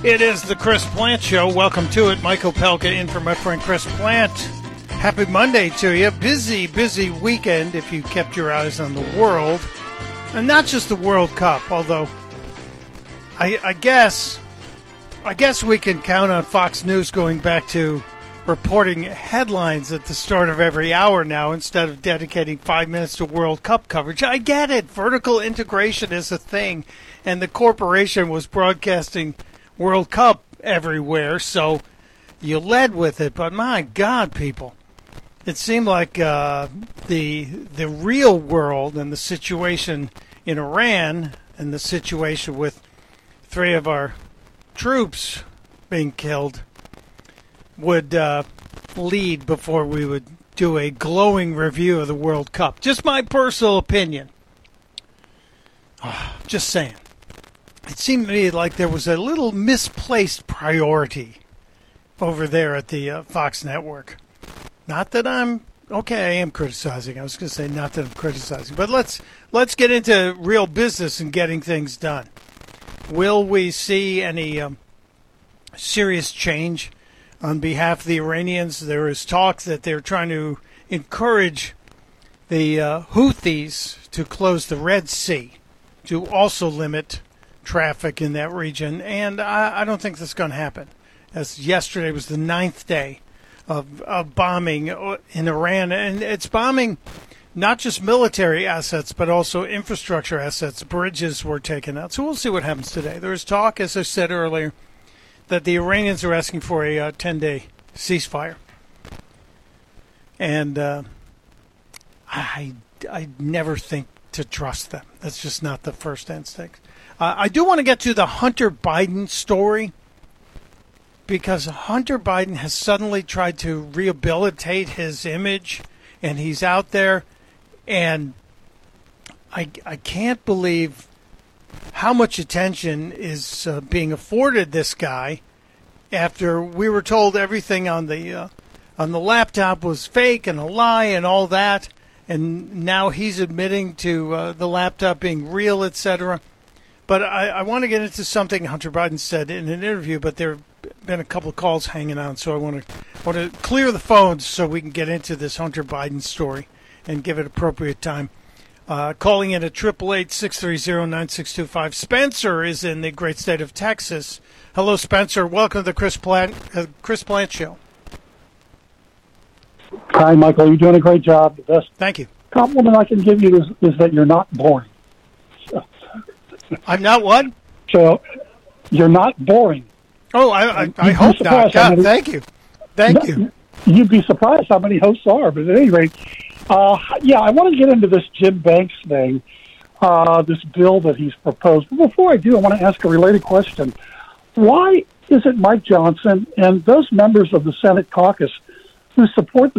It is the Chris Plant Show. Welcome to it. Mike Opelka in for my friend Chris Plant. Happy Monday to you. Busy weekend if you kept your eyes on the world. And not just the World Cup, although I guess we can count on Fox News going back to reporting headlines at the start of every hour now instead of dedicating 5 minutes to World Cup coverage. I get it. Vertical integration is a thing, and the corporation was broadcasting World Cup everywhere, so you led with it. But my God, people, it seemed like the real world and the situation in Iran and the situation with 3 of our troops being killed would lead before we would do a glowing review of the World Cup. Just my personal opinion. Just saying. It seemed to me like there was a little misplaced priority over there at the Fox network. Not that I am criticizing. I was going to say not that I'm criticizing. But let's get into real business and getting things done. Will we see any serious change on behalf of the Iranians? There is talk that they're trying to encourage the Houthis to close the Red Sea to also limit traffic in that region, and I don't think that's going to happen. As yesterday was the 9th day of bombing in Iran, and it's bombing not just military assets, but also infrastructure assets. Bridges were taken out. So we'll see what happens today. There is talk, as I said earlier, that the Iranians are asking for a 10-day ceasefire. And I never think to trust them. That's just not the first instinct. I do want to get to the Hunter Biden story, because Hunter Biden has suddenly tried to rehabilitate his image, and he's out there, and I can't believe how much attention is being afforded this guy after we were told everything on the laptop was fake and a lie and all that, and now he's admitting to the laptop being real, etc. But I want to get into something Hunter Biden said in an interview, but there have been a couple of calls hanging on, so I want to clear the phones so we can get into this Hunter Biden story and give it appropriate time. Calling in at 888-630-9625. Spencer is in the great state of Texas. Hello, Spencer. Welcome to the Chris Plant Show. Hi, Michael. You're doing a great job. The best Thank you. compliment I can give you is that you're not boring. I'm not what? So you're not boring. Oh, I hope not. God, thank you. Thank you. You'd be surprised how many hosts are. But at any rate, I want to get into this Jim Banks thing, this bill that he's proposed. But before I do, I want to ask a related question. Why is it Mike Johnson and those members of the Senate caucus who support the